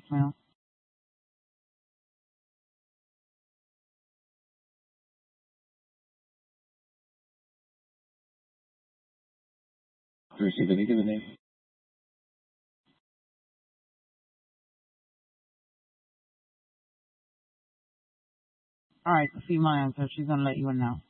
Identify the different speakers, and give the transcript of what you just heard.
Speaker 1: voicemail.
Speaker 2: Receive any given name.
Speaker 1: All right, see my answer. She's gonna let you know.